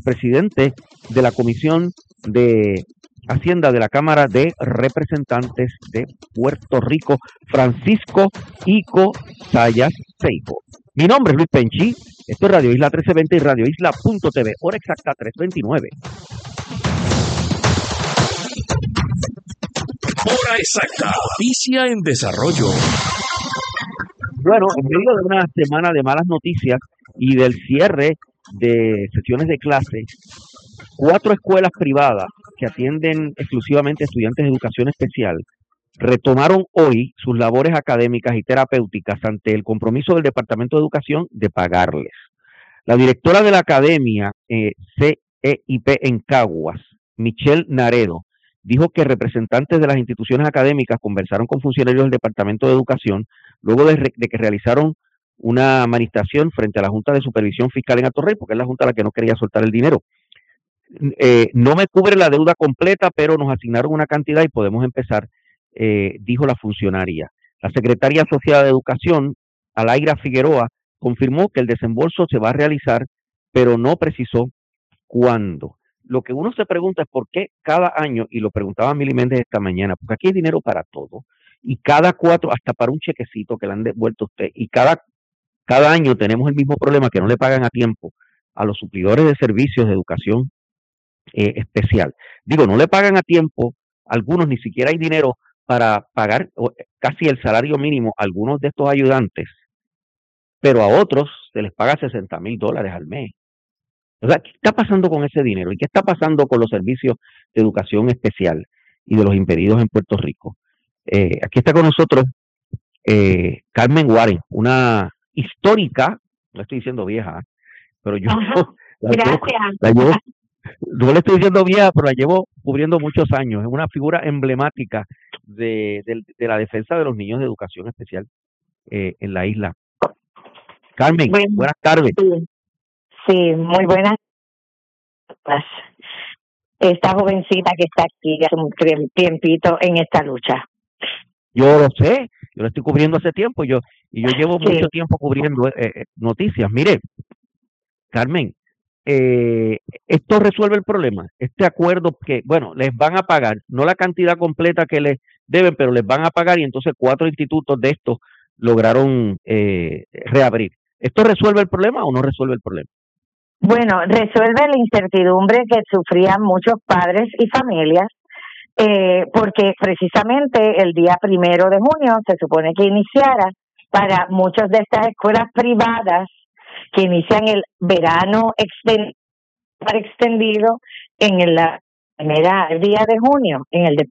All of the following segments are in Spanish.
presidente de la Comisión de Hacienda de la Cámara de Representantes de Puerto Rico, Francisco Ico Sayas Seijo. Mi nombre es Luis Penchi, esto es Radio Isla 1320 y radioisla.tv, hora exacta 3:29. Hora exacta, noticia en desarrollo. Bueno, en medio de una semana de malas noticias y del cierre de sesiones de clase, 4 escuelas privadas que atienden exclusivamente a estudiantes de educación especial retomaron hoy sus labores académicas y terapéuticas ante el compromiso del Departamento de Educación de pagarles. La directora de la academia CEIP en Caguas, Michelle Naredo, dijo que representantes de las instituciones académicas conversaron con funcionarios del Departamento de Educación luego de que realizaron una manifestación frente a la Junta de Supervisión Fiscal en Atorrey, porque es la Junta la que no quería soltar el dinero. No me cubre la deuda completa, pero nos asignaron una cantidad y podemos empezar, dijo la funcionaria. La secretaria asociada de Educación, Alaira Figueroa, confirmó que el desembolso se va a realizar, pero no precisó cuándo. Lo que uno se pregunta es por qué cada año, y lo preguntaba Mili Méndez esta mañana, porque aquí hay dinero para todo, y cada 4, hasta para un chequecito que le han devuelto a usted, y cada año tenemos el mismo problema, que no le pagan a tiempo a los suplidores de servicios de educación especial. Digo, no le pagan a tiempo, algunos ni siquiera hay dinero para pagar casi el salario mínimo a algunos de estos ayudantes, pero a otros se les paga $60,000 al mes. O sea, ¿qué está pasando con ese dinero? ¿Y qué está pasando con los servicios de educación especial y de los impedidos en Puerto Rico? Aquí está con nosotros Carmen Warren, una histórica, no estoy diciendo vieja, pero yo no le estoy diciendo vieja, pero la llevo cubriendo muchos años. Es una figura emblemática de la defensa de los niños de educación especial en la isla. Carmen, buenas tardes. Sí, muy buenas. Esta jovencita que está aquí hace un tiempito en esta lucha. Yo lo sé, yo lo estoy cubriendo hace tiempo, y yo llevo mucho tiempo cubriendo noticias. Mire, Carmen, esto resuelve el problema. Este acuerdo que, bueno, les van a pagar, no la cantidad completa que les deben, pero les van a pagar, y entonces 4 institutos de estos lograron reabrir. ¿Esto resuelve el problema o no resuelve el problema? Bueno, resuelve la incertidumbre que sufrían muchos padres y familias, porque precisamente el día 1 de junio se supone que iniciara para muchas de estas escuelas privadas que inician el verano extendido en el día de junio, en el de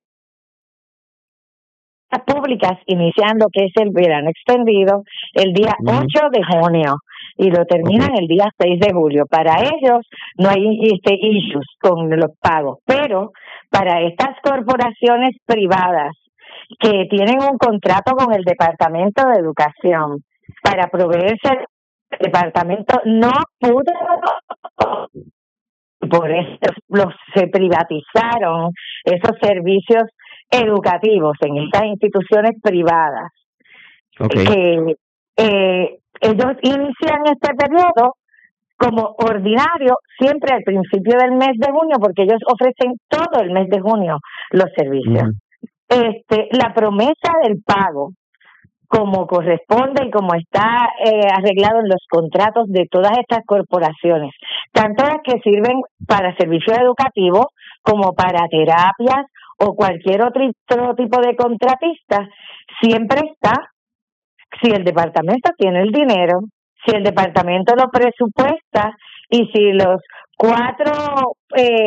las públicas iniciando que es el verano extendido el día 8 de junio y lo terminan el día 6 de julio. Para ellos no hay issues con los pagos, pero para estas corporaciones privadas que tienen un contrato con el Departamento de Educación para proveerse, el departamento no pudo, por eso se privatizaron esos servicios educativos en estas instituciones privadas. Que ellos inician este periodo como ordinario siempre al principio del mes de junio, porque ellos ofrecen todo el mes de junio los servicios. La promesa del pago, como corresponde y como está arreglado en los contratos de todas estas corporaciones, tanto las que sirven para servicios educativos como para terapias o cualquier otro tipo de contratista, siempre está, si el departamento tiene el dinero, si el departamento lo presupuesta y si los 4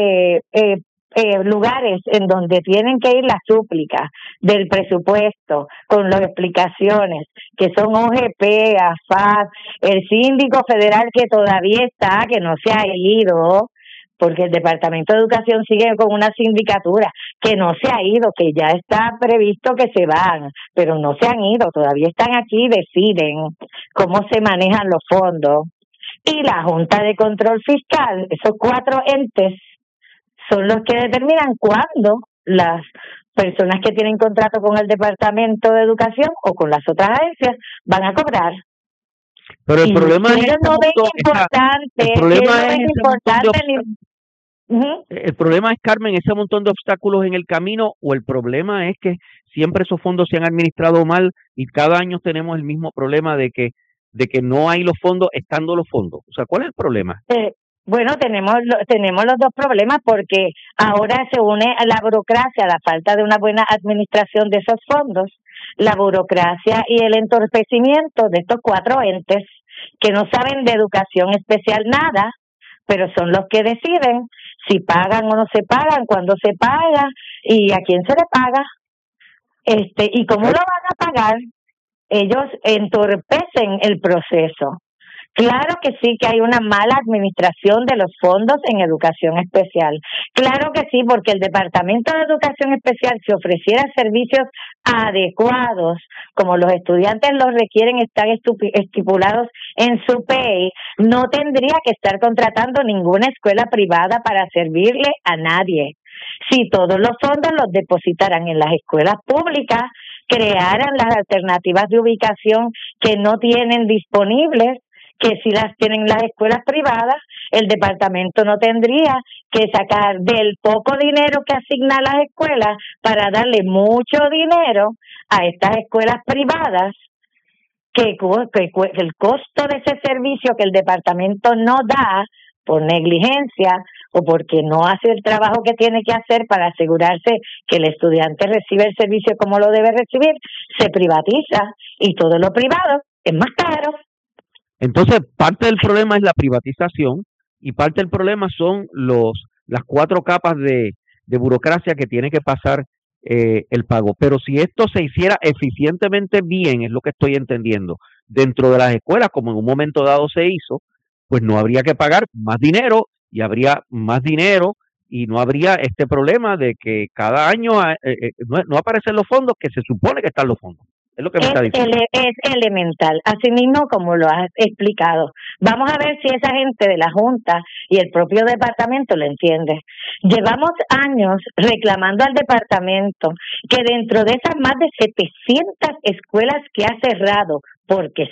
lugares en donde tienen que ir las súplicas del presupuesto con las explicaciones que son OGP, AFAD, el síndico federal que todavía está, que no se ha ido, porque el Departamento de Educación sigue con una sindicatura que no se ha ido, que ya está previsto que se van, pero no se han ido, todavía están aquí, deciden cómo se manejan los fondos. Y la Junta de Control Fiscal, esos 4 entes, son los que determinan cuándo las personas que tienen contrato con el Departamento de Educación o con las otras agencias van a cobrar. Pero el problema es ellos no ven importante, el problema es el problema es, Carmen, ese montón de obstáculos en el camino, o el problema es que siempre esos fondos se han administrado mal y cada año tenemos el mismo problema de que no hay los fondos estando los fondos. O sea, ¿cuál es el problema? Bueno, tenemos los dos problemas, porque ahora se une a la burocracia, la falta de una buena administración de esos fondos, la burocracia y el entorpecimiento de estos 4 entes que no saben de educación especial nada, pero son los que deciden si pagan o no se pagan, cuándo se paga y a quién se le paga, y cómo lo van a pagar. Ellos entorpecen el proceso. Claro que sí, que hay una mala administración de los fondos en educación especial. Claro que sí, porque el Departamento de Educación Especial, si ofreciera servicios adecuados, como los estudiantes los requieren, están estipulados en su PEI, no tendría que estar contratando ninguna escuela privada para servirle a nadie. Si todos los fondos los depositaran en las escuelas públicas, crearan las alternativas de ubicación que no tienen disponibles, que si las tienen las escuelas privadas, el departamento no tendría que sacar del poco dinero que asigna a las escuelas para darle mucho dinero a estas escuelas privadas, que el costo de ese servicio que el departamento no da por negligencia o porque no hace el trabajo que tiene que hacer para asegurarse que el estudiante recibe el servicio como lo debe recibir, se privatiza y todo lo privado es más caro. Entonces, parte del problema es la privatización y parte del problema son las 4 capas de burocracia que tiene que pasar el pago. Pero si esto se hiciera eficientemente bien, es lo que estoy entendiendo, dentro de las escuelas, como en un momento dado se hizo, pues no habría que pagar más dinero y habría más dinero y no habría este problema de que cada año no aparecen los fondos que se supone que están los fondos. Es lo que me está diciendo. Es elemental, así mismo como lo has explicado. Vamos a ver si esa gente de la Junta y el propio departamento lo entiende. Llevamos años reclamando al departamento que dentro de esas más de 700 escuelas que ha cerrado, porque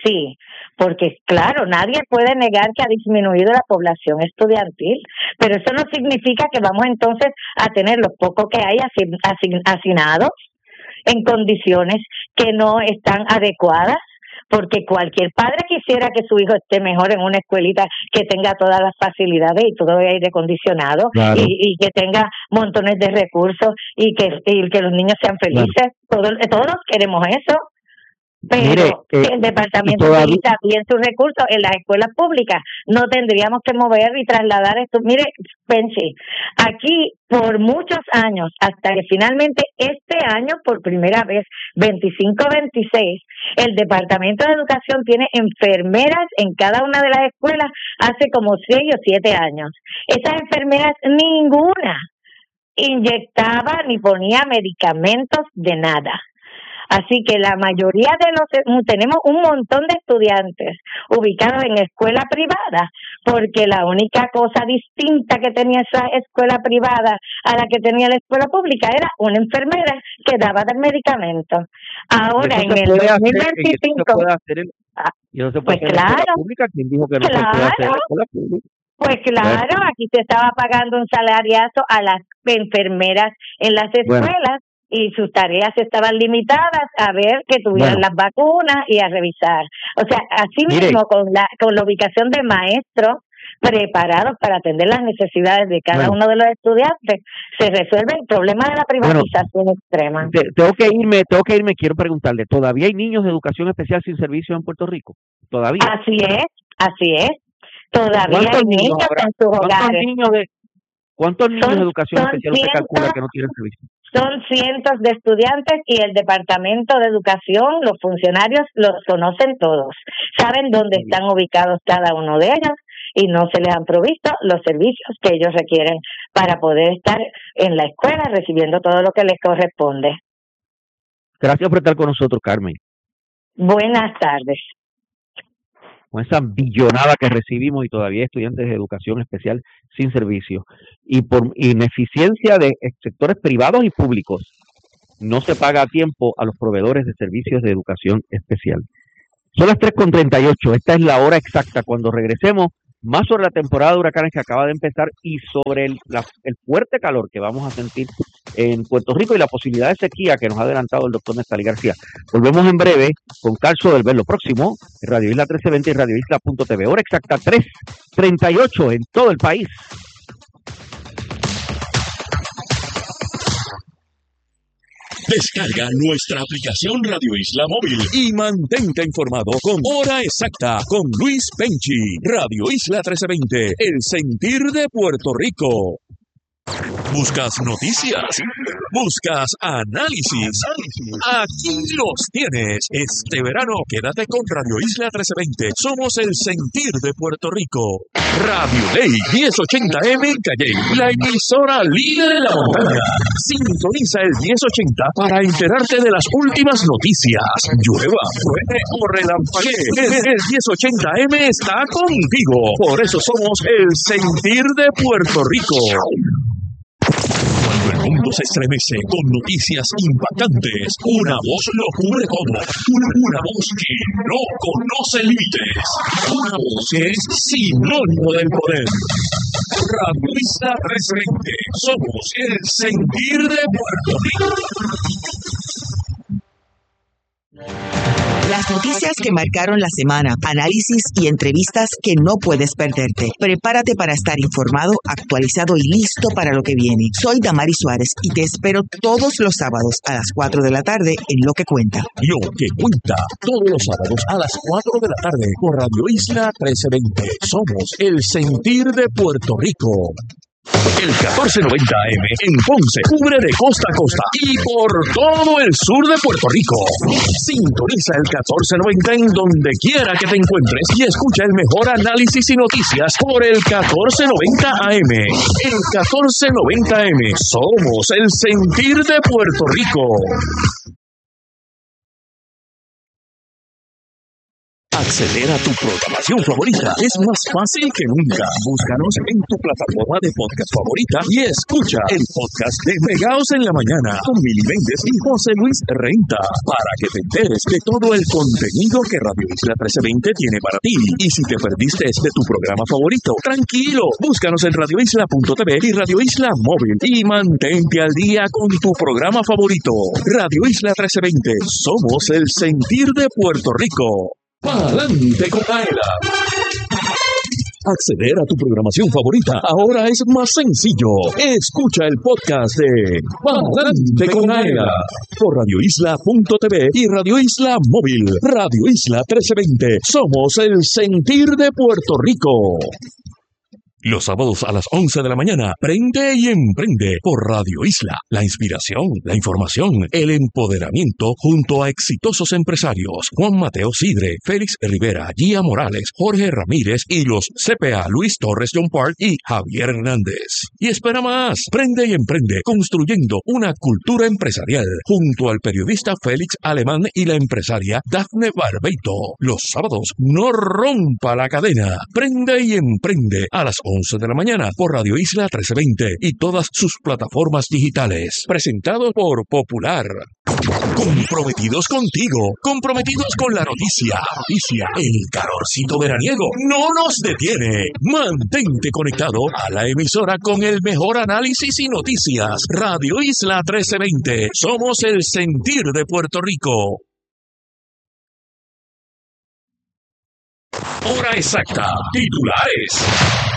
claro, nadie puede negar que ha disminuido la población estudiantil, pero eso no significa que vamos entonces a tener los pocos que hay asignados en condiciones que no están adecuadas, porque cualquier padre quisiera que su hijo esté mejor en una escuelita que tenga todas las facilidades y todo el aire acondicionado, claro, y que tenga montones de recursos y que los niños sean felices. Claro. Todos queremos eso. Pero el departamento utiliza bien sus recursos en las escuelas públicas, no tendríamos que mover y trasladar esto. Mire, Penchi, aquí por muchos años, hasta que finalmente este año, por primera vez, 25-26, el Departamento de Educación tiene enfermeras en cada una de las escuelas hace como 6 o 7 años. Esas enfermeras ninguna inyectaba ni ponía medicamentos de nada. Así que la mayoría tenemos un montón de estudiantes ubicados en escuela privada, porque la única cosa distinta que tenía esa escuela privada a la que tenía la escuela pública era una enfermera que daba el medicamento. Ahora en el 2025 pues claro, ¿quién dijo que no se puede hacer en la escuela pública? Pues claro, aquí se estaba pagando un salariazo a las enfermeras en las escuelas. Y sus tareas estaban limitadas a ver que tuvieran las vacunas y a revisar. O sea, así mismo con la ubicación de maestros preparados para atender las necesidades de cada uno de los estudiantes, se resuelve el problema de la privatización extrema. Tengo que irme, quiero preguntarle, ¿todavía hay niños de educación especial sin servicio en Puerto Rico? ¿Todavía? Así es. Todavía hay niños en sus hogares. ¿Cuántos niños de educación especial usted calcula que no tienen servicio? Son cientos de estudiantes y el Departamento de Educación, los funcionarios los conocen todos, saben dónde están ubicados cada uno de ellos y no se les han provisto los servicios que ellos requieren para poder estar en la escuela recibiendo todo lo que les corresponde. Gracias por estar con nosotros, Carmen. Buenas tardes. Con esa billonada que recibimos y todavía hay estudiantes de educación especial sin servicio. Y por ineficiencia de sectores privados y públicos, no se paga a tiempo a los proveedores de servicios de educación especial. Son las 3:38. Esta es la hora exacta. Cuando regresemos, más sobre la temporada de huracanes que acaba de empezar y sobre el fuerte calor que vamos a sentir en Puerto Rico y la posibilidad de sequía que nos ha adelantado el doctor Nestalí García. Volvemos en breve con Calzo del Ver. Lo próximo, Radio Isla 1320 y radioisla.tv. Hora exacta 3:38 en todo el país. Descarga nuestra aplicación Radio Isla Móvil y mantente informado con Hora Exacta con Luis Penchi. Radio Isla 1320, el sentir de Puerto Rico. ¿Buscas noticias? ¿Buscas análisis? Aquí los tienes. Este verano quédate con Radio Isla 1320. Somos el sentir de Puerto Rico. Radio Ley 1080M Calle, la emisora líder en la montaña. Sintoniza el 1080 para enterarte de las últimas noticias. Llueva, truene o relampaguee. El 1080M está contigo. Por eso somos el sentir de Puerto Rico. Cuando el mundo se estremece con noticias impactantes, una voz lo cubre todo. Una voz que no conoce límites. Una voz que es sinónimo del poder. Radio Isla 1320. Somos el sentir de Puerto Rico. Las noticias que marcaron la semana, análisis y entrevistas que no puedes perderte. Prepárate para estar informado, actualizado y listo para lo que viene. Soy Damari Suárez y te espero todos los sábados a las 4 de la tarde en Lo que Cuenta. Lo que Cuenta, todos los sábados a las 4 de la tarde por Radio Isla 1320. Somos el sentir de Puerto Rico. El 1490 AM en Ponce cubre de costa a costa y por todo el sur de Puerto Rico. Sintoniza el 1490 en donde quiera que te encuentres y escucha el mejor análisis y noticias por el 1490 AM. El 1490 AM. Somos el sentir de Puerto Rico. Acceder a tu programación favorita es más fácil que nunca. Búscanos en tu plataforma de podcast favorita y escucha el podcast de Pegaos en la Mañana con Mili Méndez y José Luis Renta para que te enteres de todo el contenido que Radio Isla 1320 tiene para ti. Y si te perdiste de tu programa favorito, tranquilo, búscanos en radioisla.tv y Radio Isla Móvil y mantente al día con tu programa favorito. Radio Isla 1320, somos el sentir de Puerto Rico. ¡Pa'lante con Aela! Acceder a tu programación favorita ahora es más sencillo. Escucha el podcast de Pa'lante con Aela por radioisla.tv y Radio Isla Móvil. Radio Isla 1320. Somos el sentir de Puerto Rico. Los sábados a las 11 de la mañana, prende y emprende por Radio Isla. La inspiración, la información, el empoderamiento junto a exitosos empresarios. Juan Mateo Sidre, Félix Rivera, Gia Morales, Jorge Ramírez y los CPA Luis Torres John Park y Javier Hernández. Y espera más, prende y emprende construyendo una cultura empresarial junto al periodista Félix Alemán y la empresaria Dafne Barbeito. Los sábados, no rompa la cadena. Prende y emprende a las 11 de la mañana por Radio Isla 1320 y todas sus plataformas digitales. Presentado por Popular. Comprometidos contigo, comprometidos con la noticia. El calorcito veraniego no nos detiene. Mantente conectado a la emisora con el mejor análisis y noticias. Radio Isla 1320. Somos el sentir de Puerto Rico. Hora exacta. Titulares.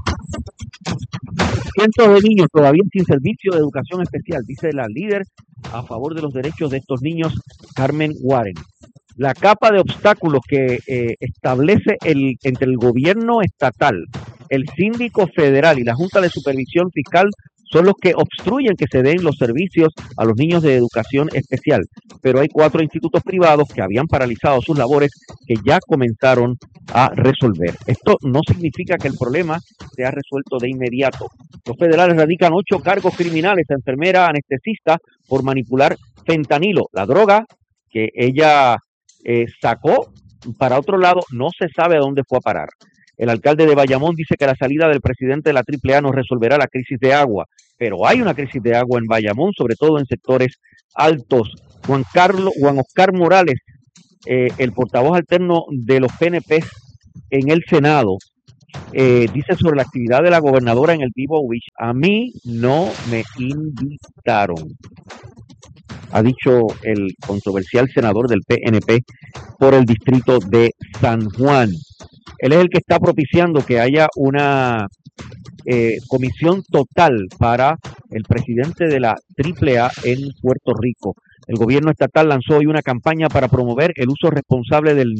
Cientos de niños todavía sin servicio de educación especial, dice la líder a favor de los derechos de estos niños, Carmen Warren. La capa de obstáculos que establece entre el gobierno estatal, el síndico federal y la Junta de Supervisión Fiscal son los que obstruyen que se den los servicios a los niños de educación especial. Pero hay 4 institutos privados que habían paralizado sus labores que ya comenzaron a resolver. Esto no significa que el problema sea resuelto de inmediato. Los federales radican 8 cargos criminales a enfermera anestesista por manipular fentanilo, la droga que ella sacó para otro lado, no se sabe a dónde fue a parar. El alcalde de Bayamón dice que la salida del presidente de la AAA no resolverá la crisis de agua, pero hay una crisis de agua en Bayamón, sobre todo en sectores altos. Juan Oscar Morales el portavoz alterno de los PNP en el Senado, dice sobre la actividad de la gobernadora en el Vivo Beach: a mí no me invitaron, ha dicho el controversial senador del PNP por el distrito de San Juan. Él es el que está propiciando que haya una comisión total para el presidente de la AAA en Puerto Rico. El gobierno estatal lanzó hoy una campaña para promover el uso responsable del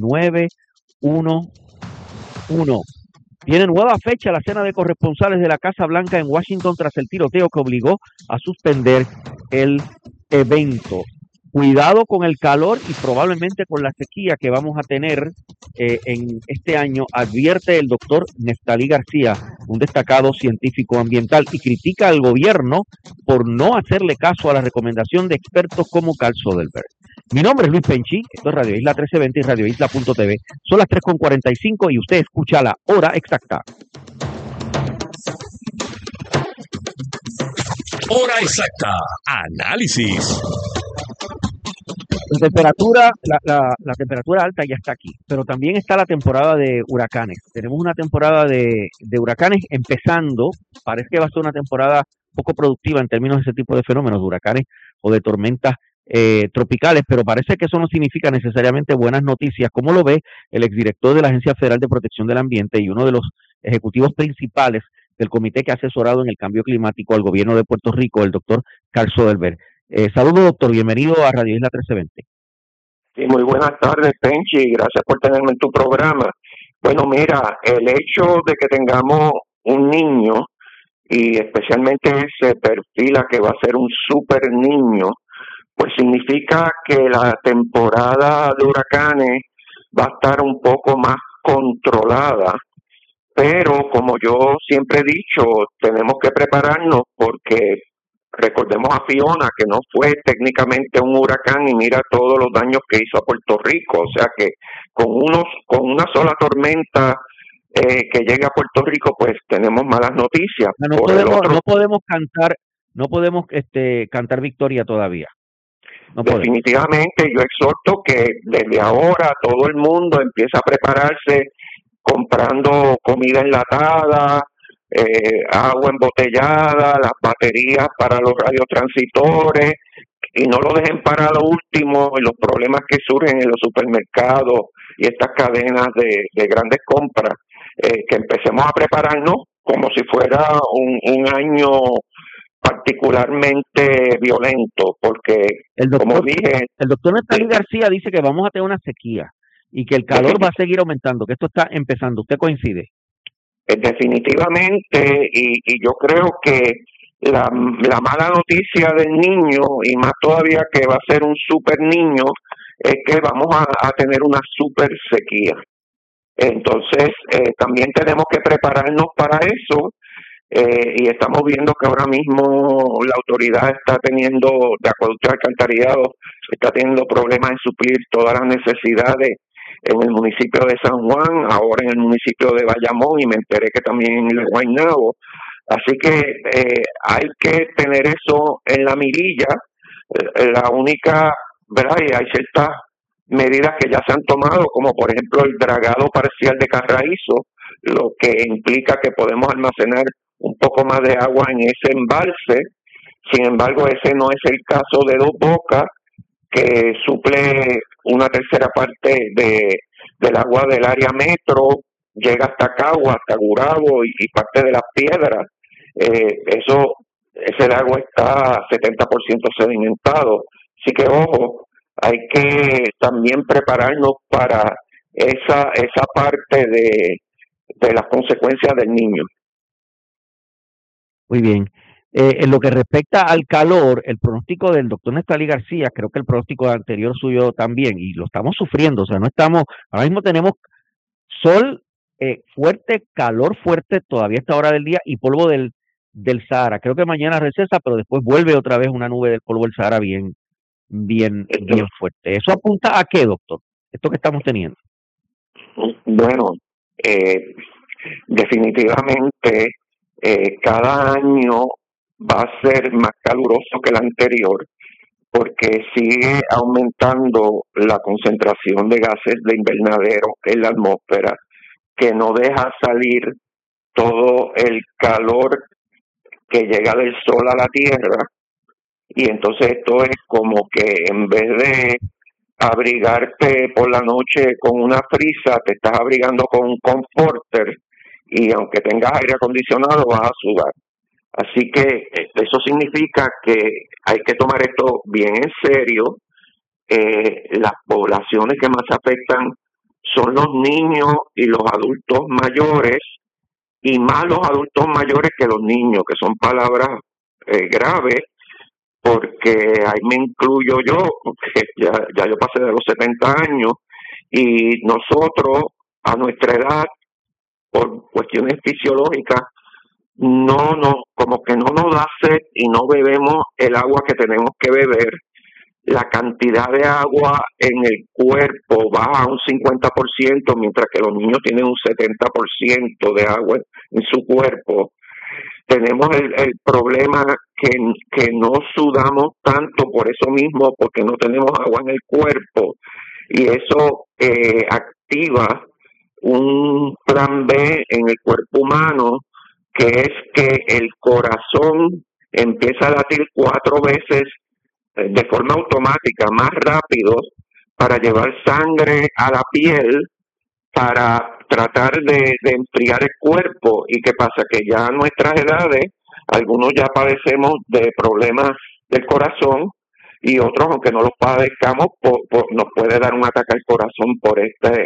911. Tiene nueva fecha la cena de corresponsales de la Casa Blanca en Washington tras el tiroteo que obligó a suspender el evento. Cuidado con el calor y probablemente con la sequía que vamos a tener en este año, advierte el doctor Neftalí García, un destacado científico ambiental, y critica al gobierno por no hacerle caso a la recomendación de expertos como Carl Soderberg. Mi nombre es Luis Penchi, esto es Radio Isla 1320 y radioisla.tv. Son las 3:45 y usted escucha la hora exacta. Hora exacta. Análisis. La temperatura alta ya está aquí, pero también está la temporada de huracanes. Tenemos una temporada de huracanes empezando. Parece que va a ser una temporada poco productiva en términos de ese tipo de fenómenos, de huracanes o de tormentas tropicales, pero parece que eso no significa necesariamente buenas noticias, como lo ve el exdirector de la Agencia Federal de Protección del Ambiente y uno de los ejecutivos principales del comité que ha asesorado en el cambio climático al gobierno de Puerto Rico, el doctor Carl Soderberg. Saludos, doctor, bienvenido a Radio Isla 1320. Sí, muy buenas tardes, Penchi, gracias por tenerme en tu programa. Bueno, mira, el hecho de que tengamos un niño, y especialmente se perfila que va a ser un super niño, pues significa que la temporada de huracanes va a estar un poco más controlada, pero como yo siempre he dicho, tenemos que prepararnos porque recordemos a Fiona, que no fue técnicamente un huracán y mira todos los daños que hizo a Puerto Rico. O sea que con una sola tormenta que llegue a Puerto Rico, pues tenemos malas noticias. No podemos cantar victoria todavía. No definitivamente, yo exhorto que desde ahora todo el mundo empiece a prepararse comprando comida enlatada, agua embotellada, las baterías para los radiotransitores, y no lo dejen para lo último y los problemas que surgen en los supermercados y estas cadenas de grandes compras, que empecemos a prepararnos como si fuera un año particularmente violento, porque como dije, el doctor Neftalí García dice que vamos a tener una sequía y que el calor va a seguir aumentando, que esto está empezando. ¿Usted coincide? Definitivamente, y yo creo que la mala noticia del niño, y más todavía que va a ser un super niño, es que vamos a tener una super sequía. Entonces, también tenemos que prepararnos para eso, y estamos viendo que ahora mismo la autoridad está teniendo, de acueducto y alcantarillado, está teniendo problemas en suplir todas las necesidades en el municipio de San Juan, ahora en el municipio de Bayamón, y me enteré que también en Guaynabo. Así que hay que tener eso en la mirilla. La única, ¿verdad? Y hay ciertas medidas que ya se han tomado, como por ejemplo el dragado parcial de Carraízo, lo que implica que podemos almacenar un poco más de agua en ese embalse. Sin embargo, ese no es el caso de Dos Bocas, que suple una tercera parte del agua del área metro, llega hasta Cagua, hasta Gurabo y parte de Las Piedras. Ese agua está 70% sedimentado. Así que, ojo, hay que también prepararnos para esa parte de las consecuencias del niño. Muy bien. En lo que respecta al calor, el pronóstico del doctor Neftalí García, creo que el pronóstico anterior suyo también, y lo estamos sufriendo, o sea, ahora mismo tenemos sol fuerte, calor fuerte todavía a esta hora del día y polvo del Sahara. Creo que mañana recesa, pero después vuelve otra vez una nube del polvo del Sahara bien fuerte. ¿Eso apunta a qué, doctor? Esto que estamos teniendo. Bueno, definitivamente cada año va a ser más caluroso que el anterior, porque sigue aumentando la concentración de gases de invernadero en la atmósfera, que no deja salir todo el calor que llega del sol a la Tierra, y entonces esto es como que en vez de abrigarte por la noche con una frisa, te estás abrigando con un comforter, y aunque tengas aire acondicionado vas a sudar. Así que eso significa que hay que tomar esto bien en serio. Las poblaciones que más afectan son los niños y los adultos mayores, y más los adultos mayores que los niños, que son palabras graves, porque ahí me incluyo yo, porque ya yo pasé de los 70 años, y nosotros a nuestra edad, por cuestiones fisiológicas, como que no nos da sed y no bebemos el agua que tenemos que beber. La cantidad de agua en el cuerpo baja un 50%, mientras que los niños tienen un 70% de agua en su cuerpo. Tenemos el problema que no sudamos tanto por eso mismo, porque no tenemos agua en el cuerpo, y eso activa un plan B en el cuerpo humano, que es que el corazón empieza a latir 4 veces de forma automática, más rápido, para llevar sangre a la piel, para tratar de enfriar el cuerpo. ¿Y qué pasa? Que ya a nuestras edades, algunos ya padecemos de problemas del corazón, y otros, aunque no los padezcamos, nos puede dar un ataque al corazón por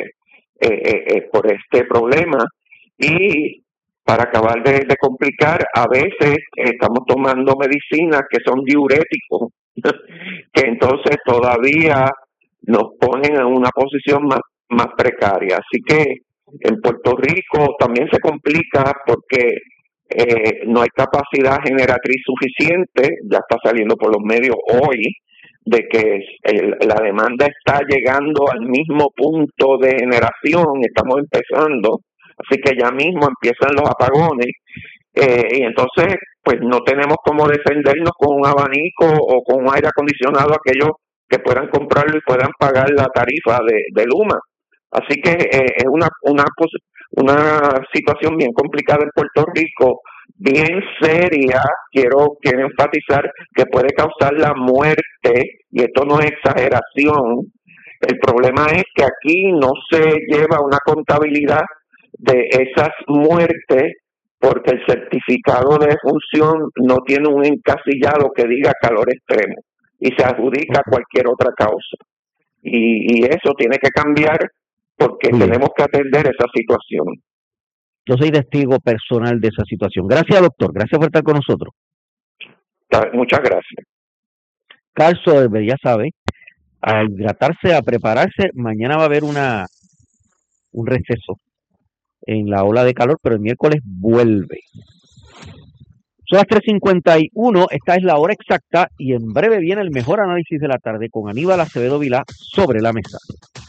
este problema. Y para acabar de complicar, a veces estamos tomando medicinas que son diuréticos, que entonces todavía nos ponen en una posición más precaria. Así que en Puerto Rico también se complica porque no hay capacidad generatriz suficiente. Ya está saliendo por los medios hoy de que la demanda está llegando al mismo punto de generación, estamos empezando, así que ya mismo empiezan los apagones, y entonces pues no tenemos cómo defendernos con un abanico o con un aire acondicionado aquellos que puedan comprarlo y puedan pagar la tarifa de Luma. Así que es una situación bien complicada en Puerto Rico, bien seria. Quiero enfatizar que puede causar la muerte, y esto no es exageración. El problema es que aquí no se lleva una contabilidad de esas muertes, porque el certificado de defunción no tiene un encasillado que diga calor extremo, y se adjudica a cualquier otra causa. Y eso tiene que cambiar, porque tenemos que atender esa situación. Yo soy testigo personal de esa situación. Gracias, doctor. Gracias por estar con nosotros. Muchas gracias. Carl Soderbergh, ya sabe, a hidratarse, a prepararse. Mañana va a haber un receso en la ola de calor, pero el miércoles vuelve. Son las 3:51, esta es la hora exacta, y en breve viene el mejor análisis de la tarde con Aníbal Acevedo Vilá sobre la mesa.